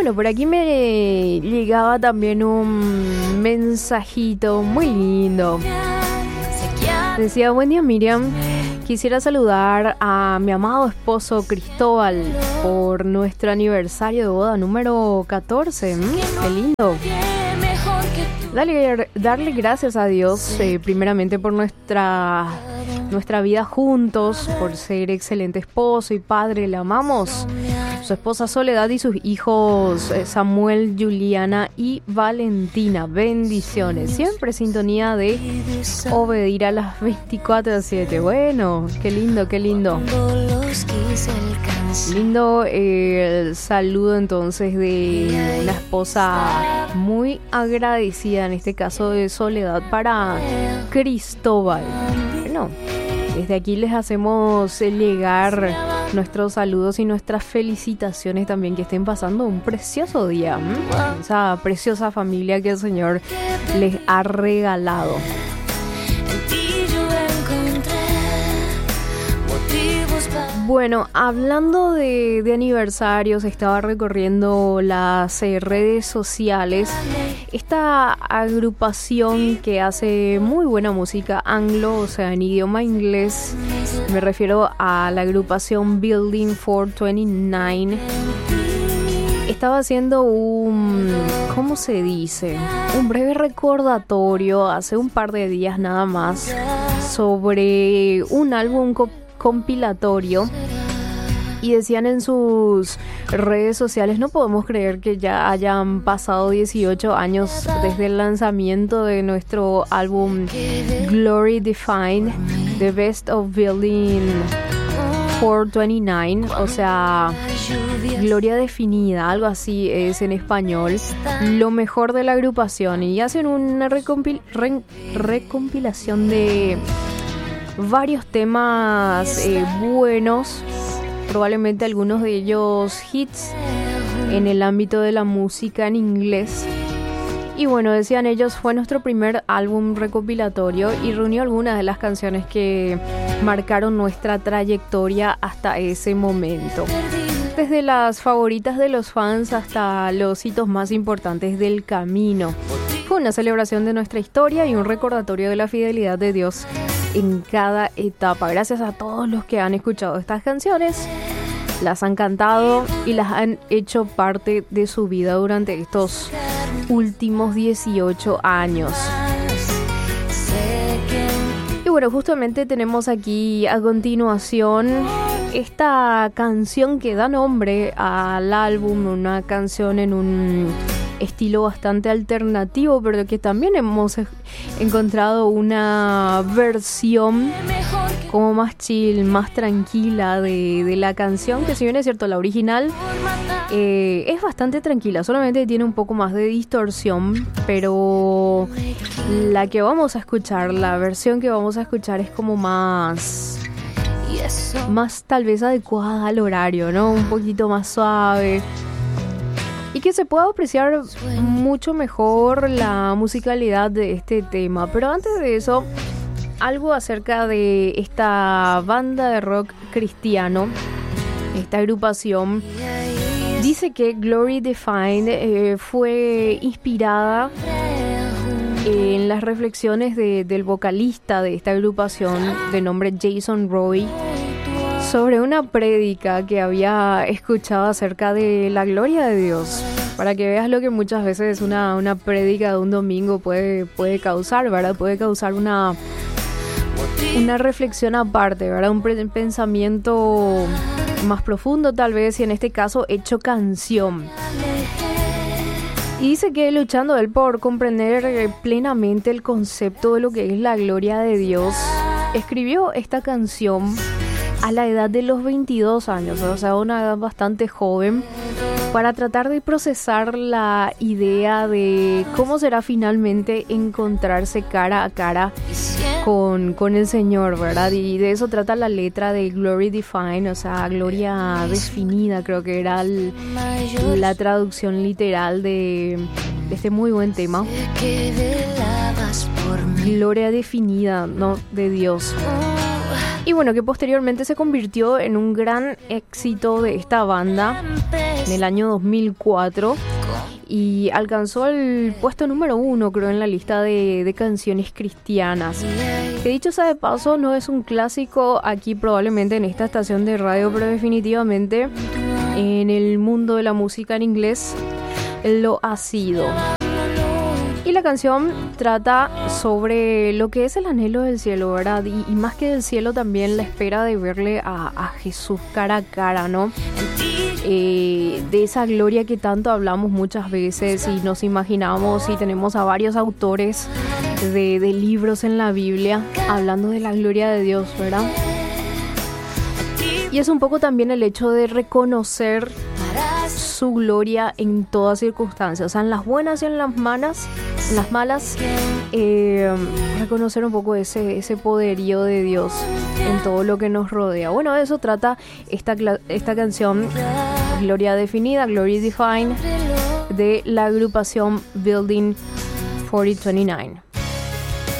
Bueno, por aquí me llegaba también un mensajito muy lindo. Decía: buen día, Miriam. Quisiera saludar a mi amado esposo Cristóbal por nuestro aniversario de boda número 14. Qué lindo. Darle gracias a Dios primeramente por nuestra vida juntos, por ser excelente esposo y padre. Le amamos. Su esposa Soledad y sus hijos Samuel, Juliana y Valentina. Bendiciones. Siempre sintonía de obedir a las 24/7. Bueno, qué lindo, qué lindo. Lindo el saludo entonces de la esposa muy agradecida, en este caso de Soledad, para Cristóbal. Bueno, desde aquí les hacemos llegar nuestros saludos y nuestras felicitaciones también, que estén pasando un precioso día. Esa preciosa familia que el Señor les ha regalado. Bueno, hablando de aniversarios, estaba recorriendo las redes sociales. Esta agrupación que hace muy buena música anglo, o sea, en idioma inglés, me refiero a la agrupación Building 429. Estaba haciendo ¿cómo se dice? Un breve recordatorio hace un par de días nada más sobre un álbum compilatorio, y decían en sus redes sociales: no podemos creer que ya hayan pasado 18 años desde el lanzamiento de nuestro álbum Glory Defined, The Best of Building 429, o sea, Gloria Definida, algo así es en español, lo mejor de la agrupación, y hacen una recompilación de varios temas buenos, probablemente algunos de ellos hits en el ámbito de la música en inglés. Y bueno, decían ellos, fue nuestro primer álbum recopilatorio y reunió algunas de las canciones que marcaron nuestra trayectoria hasta ese momento. Desde las favoritas de los fans hasta los hitos más importantes del camino. Fue una celebración de nuestra historia y un recordatorio de la fidelidad de Dios en cada etapa. Gracias a todos los que han escuchado estas canciones, las han cantado y las han hecho parte de su vida durante estos últimos 18 años. Y bueno, justamente tenemos aquí a continuación esta canción que da nombre al álbum, una canción en un estilo bastante alternativo, pero que también hemos encontrado una versión como más chill, más tranquila de la canción, que si bien es cierto la original es bastante tranquila, solamente tiene un poco más de distorsión, pero la que vamos a escuchar, la versión que vamos a escuchar es como más tal vez adecuada al horario, ¿no? Un poquito más suave, y que se pueda apreciar mucho mejor la musicalidad de este tema. Pero antes de eso, algo acerca de esta banda de rock cristiano, esta agrupación. Dice que Glory Defined fue inspirada en las reflexiones del vocalista de esta agrupación, de nombre Jason Roy, sobre una prédica que había escuchado acerca de la gloria de Dios. Para que veas lo que muchas veces una prédica de un domingo puede causar, ¿verdad? Puede causar una reflexión aparte, ¿verdad? Un pensamiento más profundo tal vez, y en este caso hecho canción. Y dice que luchando él por comprender plenamente el concepto de lo que es la gloria de Dios, escribió esta canción a la edad de los 22 años, o sea, una edad bastante joven, para tratar de procesar la idea de cómo será finalmente encontrarse cara a cara con el Señor, ¿verdad? Y de eso trata la letra de Glory Defined, o sea, gloria definida, creo que era la traducción literal de este muy buen tema. Gloria definida, ¿no? De Dios. Y bueno, que posteriormente se convirtió en un gran éxito de esta banda en el año 2004 y alcanzó el puesto número 1, creo, en la lista de canciones cristianas. Que dicho sea de paso, no es un clásico aquí probablemente en esta estación de radio, pero definitivamente en el mundo de la música en inglés lo ha sido. Y la canción trata sobre lo que es el anhelo del cielo, ¿verdad? Y más que del cielo también la espera de verle a Jesús cara a cara, ¿no? De esa gloria que tanto hablamos muchas veces y nos imaginamos, y tenemos a varios autores de libros en la Biblia hablando de la gloria de Dios, ¿verdad? Y es un poco también el hecho de reconocer su gloria en todas circunstancias, o sea, en las buenas y en las malas, reconocer un poco ese poderío de Dios en todo lo que nos rodea. Bueno, de eso trata esta canción, Gloria Definida, Glory Defined, de la agrupación Building 4029.